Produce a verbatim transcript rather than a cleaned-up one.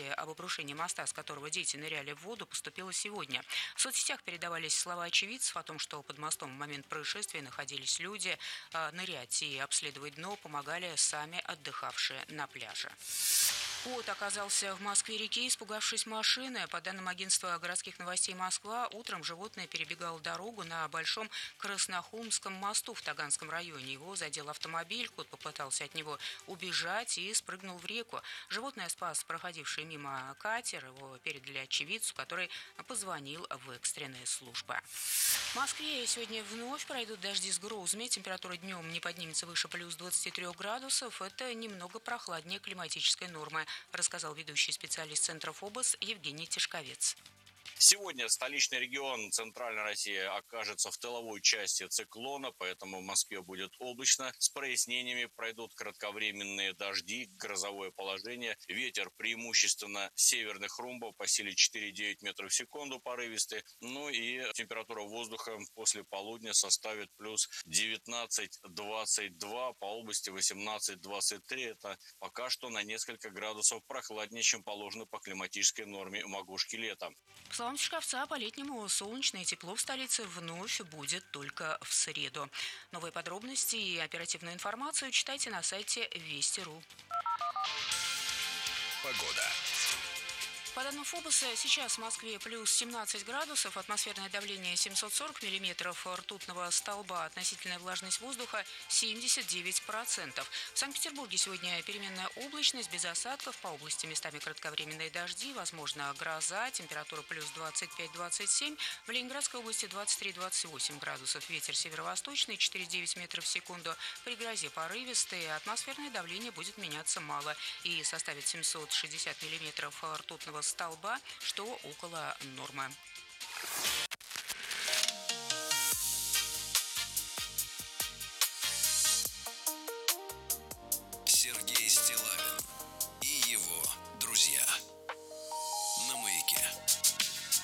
информация об обрушении моста, с которого дети ныряли в воду, поступила сегодня. В соцсетях передавались слова очевидцев о том, что под мостом в момент происшествия находились люди. Нырять и обследовать дно помогали сами отдыхавшие на пляже. Кот оказался в Москве-реке, испугавшись машины. По данным агентства городских новостей «Москва», утром животное перебегало дорогу на Большом Краснохолмском мосту в Таганском районе. Его задел автомобиль, кот попытался от него убежать и спрыгнул в реку. Животное спас проходивший мимо катер, его передали очевидцу, который позвонил в экстренные службы. В Москве сегодня вновь пройдут дожди с грозами. Температура днем не поднимется выше плюс двадцати трёх градусов. Это немного прохладнее климатической нормы, рассказал ведущий специалист Центра ФОБОС Евгений Тишковец. Сегодня столичный регион Центральной России окажется в тыловой части циклона, поэтому в Москве будет облачно. С прояснениями пройдут кратковременные дожди, грозовое положение. Ветер преимущественно северных румбов по силе четыре-девять метров в секунду порывистый. Ну и температура воздуха после полудня составит плюс девятнадцать-двадцать два, по области восемнадцать-двадцать три. Это пока что на несколько градусов прохладнее, чем положено по климатической норме макушки лета. По словам Тишковца, по-летнему солнечно и тепло в столице вновь будет только в среду. Новые подробности и оперативную информацию читайте на сайте Вести точка ру. Погода. По данным ФОБОСа, сейчас в Москве плюс семнадцать градусов, атмосферное давление семьсот сорок миллиметров ртутного столба, относительная влажность воздуха семьдесят девять процентов. В Санкт-Петербурге сегодня переменная облачность, без осадков, по области местами кратковременные дожди, возможно гроза, температура плюс двадцать пять - двадцать семь, в Ленинградской области двадцать три - двадцать восемь градусов, ветер северо-восточный четыре-девять метров в секунду, при грозе порывистый, атмосферное давление будет меняться мало и составит семьсот шестьдесят миллиметров ртутного столба, что около нормы.